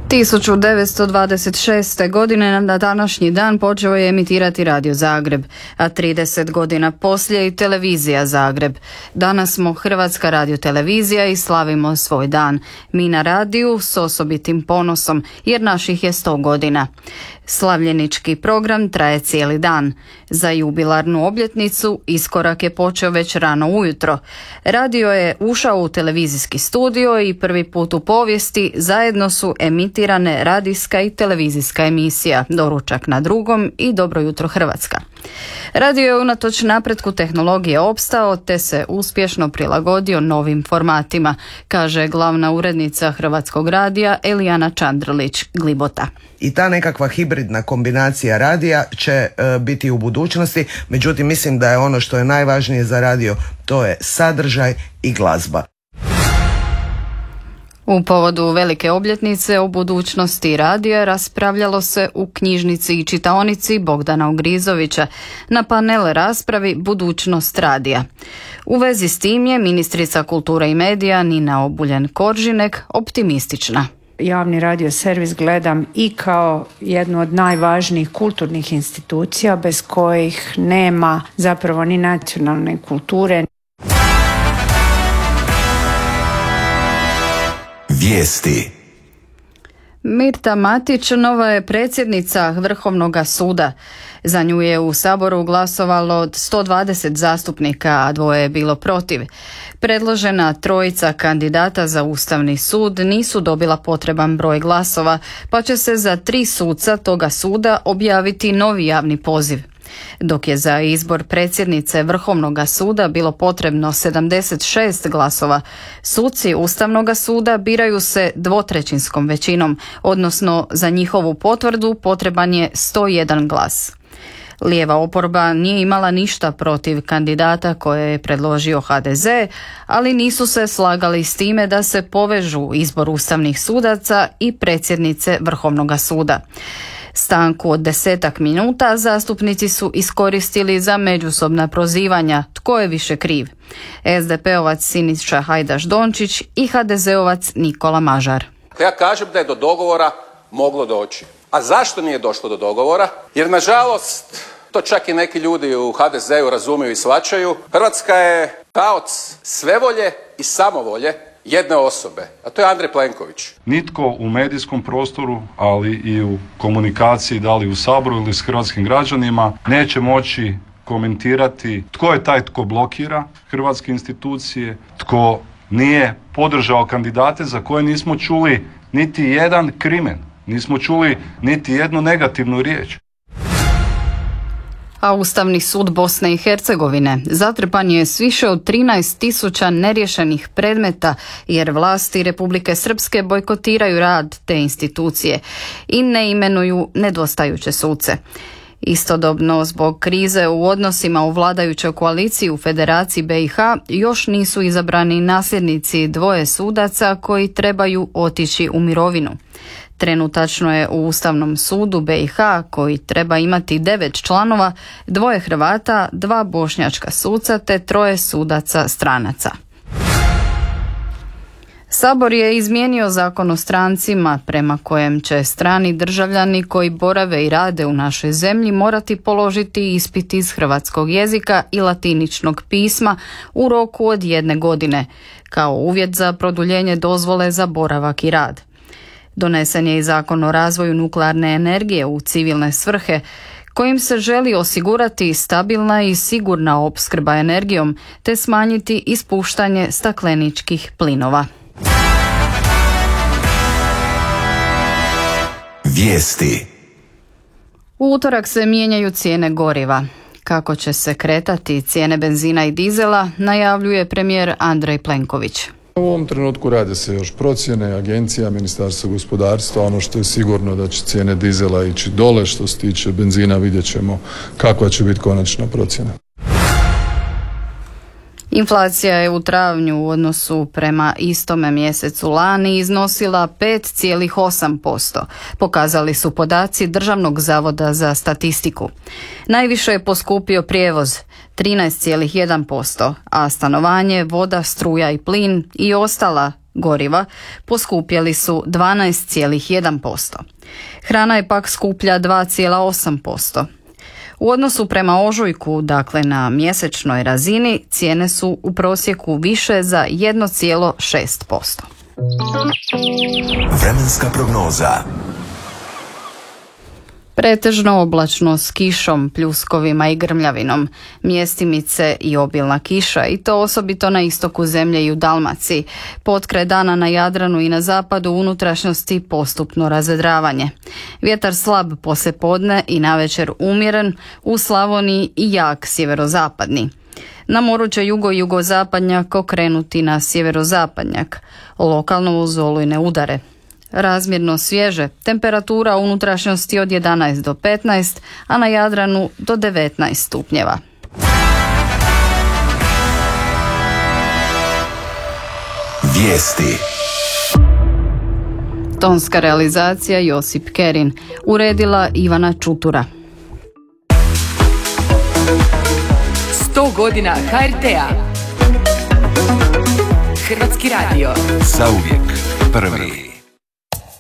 1926. godine na današnji dan počeo je emitirati Radio Zagreb, a 30 godina poslije i Televizija Zagreb. Danas smo Hrvatska radiotelevizija i slavimo svoj dan. Mi na radiju s osobitim ponosom, jer naših je 100 godina. Slavljenički program traje cijeli dan. Za jubilarnu obljetnicu iskorak je počeo već rano ujutro. Radio je ušao u televizijski studio i prvi put u povijesti zajedno su emitirane radijska i televizijska emisija Doručak na drugom i Dobro jutro Hrvatska. Radio je unatoč napretku tehnologije opstao te se uspješno prilagodio novim formatima, kaže glavna urednica Hrvatskog radija Elijana Čandrlić-Glibota. I ta nekakva hibridna kombinacija radija će biti u budućnosti, međutim mislim da je ono što je najvažnije za radio, to je sadržaj i glazba. U povodu velike obljetnice o budućnosti radija raspravljalo se u knjižnici i čitaonici Bogdana Ogrizovića na panel raspravi Budućnost radija. U vezi s tim je ministrica kulture i medija Nina Obuljen-Koržinek optimistična. Javni radio servis gledam i kao jednu od najvažnijih kulturnih institucija bez kojih nema zapravo ni nacionalne kulture. Vijesti. Mirta Matić nova je predsjednica Vrhovnog suda. Za nju je u Saboru glasovalo od 120 zastupnika, a 2 je bilo protiv. Predložena trojica kandidata za Ustavni sud nisu dobila potreban broj glasova, pa će se za 3 suca toga suda objaviti novi javni poziv. Dok je za izbor predsjednice Vrhovnog suda bilo potrebno 76 glasova, suci Ustavnog suda biraju se 2/3 većinom, odnosno za njihovu potvrdu potreban je 101 glas. Lijeva oporba nije imala ništa protiv kandidata koje je predložio HDZ, ali nisu se slagali s time da se povežu izbor ustavnih sudaca i predsjednice Vrhovnog suda. Stanku od 10 minuta zastupnici su iskoristili za međusobna prozivanja tko je više kriv. SDP-ovac Siniša Hajdaš Dončić i HDZ-ovac Nikola Mažar. Ja kažem da je do dogovora moglo doći. A zašto nije došlo do dogovora? Jer nažalost, to čak i neki ljudi u HDZ-u razumiju i shvaćaju, Hrvatska je taoc svevolje i samovolje jedne osobe, a to je Andrej Plenković. Nitko u medijskom prostoru, ali i u komunikaciji, da li u Saboru ili s hrvatskim građanima, neće moći komentirati tko je taj tko blokira hrvatske institucije, tko nije podržao kandidate za koje nismo čuli niti jedan krimen, nismo čuli niti jednu negativnu riječ. A Ustavni sud Bosne i Hercegovine zatrpan je s više od 13.000 neriješenih predmeta jer vlasti Republike Srpske bojkotiraju rad te institucije i ne imenuju nedostajuće suce. Istodobno, zbog krize u odnosima u vladajućoj koaliciji u Federaciji BiH još nisu izabrani nasljednici 2 sudaca koji trebaju otići u mirovinu. Trenutačno je u Ustavnom sudu BiH, koji treba imati 9 članova, 2 Hrvata, 2 bošnjačka suca te 3 sudaca stranaca. Sabor je izmijenio zakon o strancima prema kojem će strani državljani koji borave i rade u našoj zemlji morati položiti ispit iz hrvatskog jezika i latiničnog pisma u roku od 1 godine, kao uvjet za produljenje dozvole za boravak i rad. Donesen je i Zakon o razvoju nuklearne energije u civilne svrhe, kojim se želi osigurati stabilna i sigurna opskrba energijom te smanjiti ispuštanje stakleničkih plinova. Vijesti. U utorak se mijenjaju cijene goriva. Kako će se kretati cijene benzina i dizela, najavljuje premijer Andrej Plenković. U ovom trenutku rade se još procjene agencija, Ministarstva gospodarstva, ono što je sigurno da će cijene dizela ići dole, što se tiče benzina vidjet ćemo kakva će biti konačna procjena. Inflacija je u travnju u odnosu prema istome mjesecu lani iznosila 5,8%, pokazali su podaci Državnog zavoda za statistiku. Najviše je poskupio prijevoz 13,1%, a stanovanje, voda, struja i plin i ostala goriva poskupjeli su 12,1%. Hrana je pak skuplja 2,8%. U odnosu prema ožujku, dakle na mjesečnoj razini, cijene su u prosjeku više za 1,6%. Vremenska prognoza. Pretežno oblačno s kišom, pljuskovima i grmljavinom, mjestimice i obilna kiša, i to osobito na istoku zemlje i u Dalmaciji. Potkraj dana na Jadranu i na zapadu unutrašnjosti postupno razvedravanje. Vjetar slab poslijepodne i navečer umjeren, u Slavoniji i jak sjeverozapadni. Na moru će jugozapadnjak okrenuti na sjeverozapadnjak, lokalno uz olujne udare. Razmjerno svježe, temperatura u unutrašnjosti od 11 do 15, a na Jadranu do 19 stupnjeva. Vijesti. Tonska realizacija Josip Kerin, uredila Ivana Čutura. 100 godina HRT-a. Hrvatski radio. Zauvijek prvi.